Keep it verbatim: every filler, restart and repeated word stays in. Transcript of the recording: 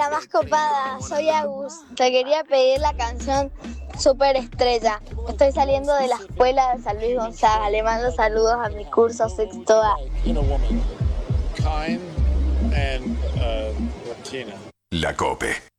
la más copada, soy Agus. Te quería pedir la canción Super Estrella. Estoy saliendo de la escuela de San Luis Gonzaga. Le mando saludos a mi curso sexto A. La COPE.